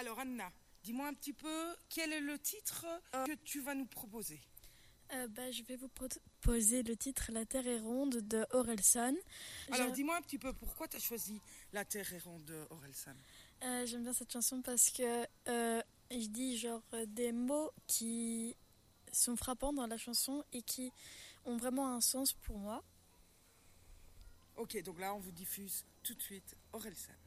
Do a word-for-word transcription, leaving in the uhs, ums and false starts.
Alors Anna, dis-moi un petit peu quel est le titre euh, que tu vas nous proposer. Euh, bah, je vais vous proposer le titre La Terre est ronde de Orelsan. Alors J'ai- dis-moi un petit peu pourquoi tu as choisi La Terre est ronde de Orelsan. euh, J'aime bien cette chanson parce que euh, il dit genre euh, des mots qui sont frappants dans la chanson et qui ont vraiment un sens pour moi. Ok, donc là on vous diffuse tout de suite Orelsan.